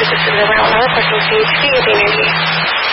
This is the Round Earth, PhD at the energy.